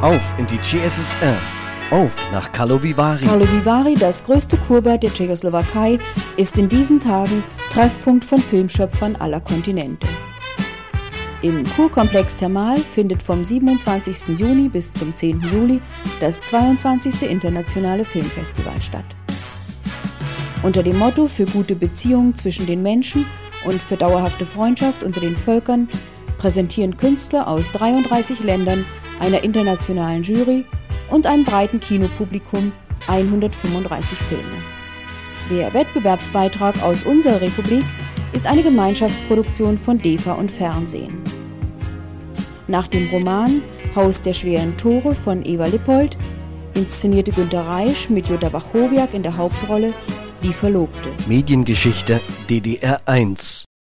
Auf in die CSSR. Auf nach Karlovy Vary. Karlovy Vary, das größte Kurbad der Tschechoslowakei, ist in diesen Tagen Treffpunkt von Filmschöpfern aller Kontinente. Im Kurkomplex Thermal findet vom 27. Juni bis zum 10. Juli das 22. Internationale Filmfestival statt. Unter dem Motto für gute Beziehungen zwischen den Menschen und für dauerhafte Freundschaft unter den Völkern präsentieren Künstler aus 33 Ländern, einer internationalen Jury und einem breiten Kinopublikum 135 Filme. Der Wettbewerbsbeitrag aus unserer Republik ist eine Gemeinschaftsproduktion von DEFA und Fernsehen. Nach dem Roman Haus der schweren Tore von Eva Lippold inszenierte Günter Reisch mit Jutta Wachowiak in der Hauptrolle Die Verlobte. Mediengeschichte DDR 1.